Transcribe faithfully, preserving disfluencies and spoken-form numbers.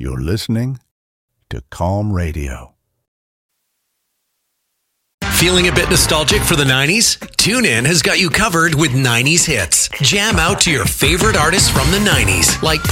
You're listening to Calm Radio. Feeling a bit nostalgic for the nineties? TuneIn has got you covered with nineties hits. Jam out to your favorite artists from the nineties, like